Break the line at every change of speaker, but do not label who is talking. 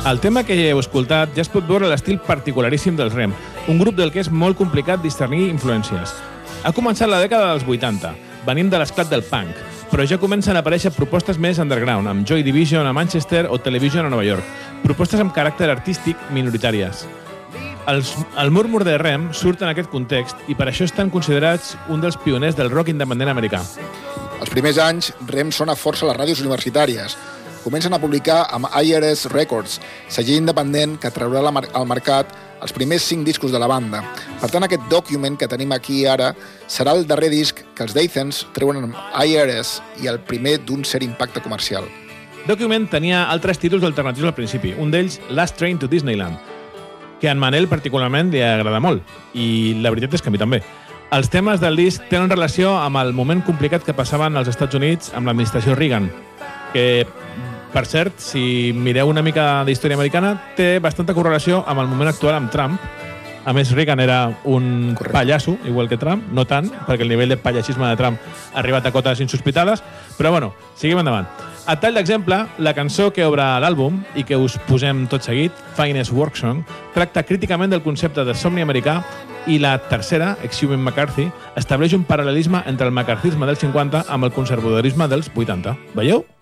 Al tema que heu escoltat ja es pot veure l'estil particularíssim dels REM, un grup del que és molt complicat discernir influències. Ha començat la dècada dels 80, venint de l'esclat del punk, però ja comencen a aparèixer propostes més underground, amb Joy Division a Manchester o Television a Nova York, propostes amb caràcter artístic minoritàries. El murmur de REM surt en aquest context i per això estan considerats un dels pioners del rock independent americà.
Els primers anys, REM sona força a les ràdios universitàries. Comencen a publicar amb IRS Records, segell independent que traurà al mercat els primers 5 discos de la banda. Per tant, aquest document que tenim aquí ara serà el darrer disc que els Dathens treuen amb IRS i el primer d'un cert impacte comercial.
Document tenia altres títols alternatius al principi, un d'ells Last Train to Disneyland, que a en Manel particularment li agrada molt, i la veritat és que a mi també. Els temes del disc tenen relació amb el moment complicat que passaven als Estats Units amb l'administració Reagan, que, per cert, si mireu una mica d'història americana, té bastanta correlació amb el moment actual amb Trump. A més, Reagan era un pallasso, igual que Trump, no tant, perquè el nivell de pallassisme de Trump ha arribat a cotes insospitades, però bueno, seguim endavant. A tall d'exemple, la cançó que obre l'àlbum i que us posem tot seguit, Finest Work Song, tracta críticament del concepte de somni americà i la tercera, Exhuming McCarthy, estableix un paral·lelisme entre el McCarthyisme dels 50 amb el conservadorisme dels 80. Veieu?